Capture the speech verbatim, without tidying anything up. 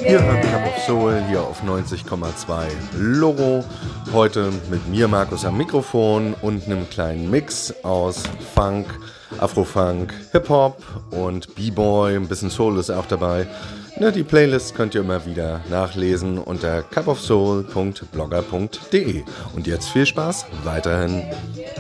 Ihr hört Cup of Soul hier auf neunzig Komma zwei Logo. Heute mit mir, Markus, am Mikrofon und einem kleinen Mix aus Funk, Afrofunk, Hip-Hop und B-Boy. Ein bisschen Soul ist auch dabei. Ne, die Playlist könnt ihr immer wieder nachlesen unter cup of soul punkt blogger punkt de. Und jetzt viel Spaß weiterhin.